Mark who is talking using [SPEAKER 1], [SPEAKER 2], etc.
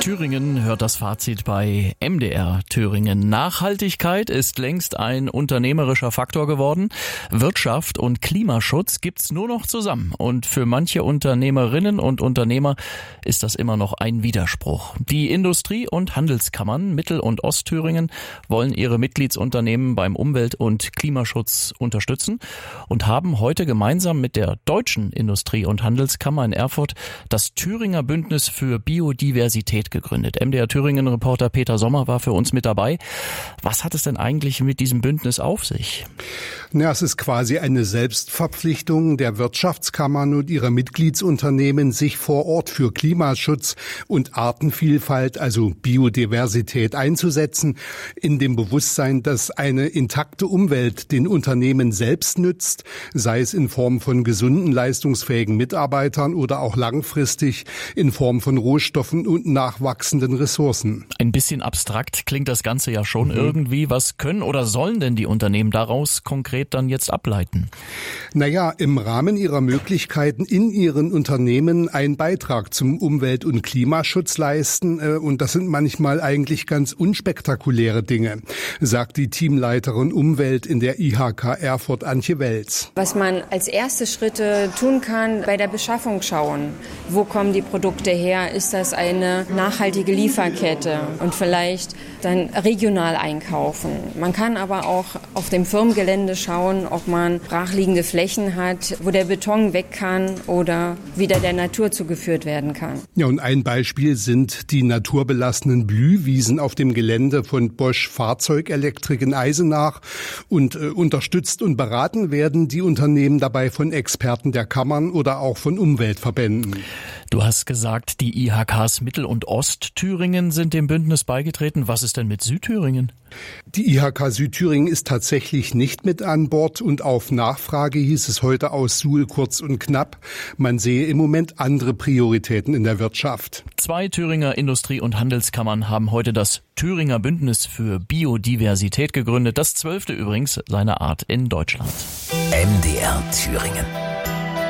[SPEAKER 1] Thüringen hört das Fazit bei MDR Thüringen. Nachhaltigkeit ist längst ein unternehmerischer Faktor geworden. Wirtschaft und Klimaschutz gibt's nur noch zusammen. Und für manche Unternehmerinnen und Unternehmer ist das immer noch ein Widerspruch. Die Industrie- und Handelskammern Mittel- und Ostthüringen wollen ihre Mitgliedsunternehmen beim Umwelt- und Klimaschutz unterstützen und haben heute gemeinsam mit der Deutschen Industrie- und Handelskammer in Erfurt das Thüringer Bündnis für Biodiversität gegründet. MDR Thüringen-Reporter Peter Sommer war für uns mit dabei. Was hat es denn eigentlich mit diesem Bündnis auf sich?
[SPEAKER 2] Ja, es ist quasi eine Selbstverpflichtung der Wirtschaftskammern und ihrer Mitgliedsunternehmen, sich vor Ort für Klimaschutz und Artenvielfalt, also Biodiversität, einzusetzen, in dem Bewusstsein, dass eine intakte Umwelt den Unternehmen selbst nützt, sei es in Form von gesunden, leistungsfähigen Mitarbeitern oder auch langfristig in Form von Rohstoffen und nachwachsenden Ressourcen.
[SPEAKER 1] Ein bisschen abstrakt klingt das Ganze ja schon irgendwie. Was können oder sollen denn die Unternehmen daraus konkret dann jetzt ableiten?
[SPEAKER 2] Naja, im Rahmen ihrer Möglichkeiten in ihren Unternehmen einen Beitrag zum Umwelt- und Klimaschutz leisten. Und das sind manchmal eigentlich ganz unspektakuläre Dinge, sagt die Teamleiterin Umwelt in der IHK Erfurt, Antje Welz.
[SPEAKER 3] Was man als erste Schritte tun kann, bei der Beschaffung schauen. Wo kommen die Produkte her? Ist das eine nachhaltige Lieferkette? Und vielleicht dann regional einkaufen. Man kann aber auch auf dem Firmengelände schauen, ob man brachliegende Flächen hat, wo der Beton weg kann oder wieder der Natur zugeführt werden kann.
[SPEAKER 2] Ja, und ein Beispiel sind die naturbelassenen Blühwiesen auf dem Gelände von Bosch Fahrzeugelektrik in Eisenach. Und unterstützt und beraten werden die Unternehmen dabei von Experten der Kammern oder auch von Umweltverbänden.
[SPEAKER 1] Du hast gesagt, die IHKs Mittel- und Ostthüringen sind dem Bündnis beigetreten. Was ist denn mit Südthüringen?
[SPEAKER 2] Die IHK Südthüringen ist tatsächlich nicht mit an Bord und auf Nachfrage hieß es heute aus Suhl kurz und knapp, man sehe im Moment andere Prioritäten in der Wirtschaft.
[SPEAKER 1] 2 Thüringer Industrie- und Handelskammern haben heute das Thüringer Bündnis für Biodiversität gegründet. Das 12. übrigens seiner Art in Deutschland.
[SPEAKER 4] MDR Thüringen.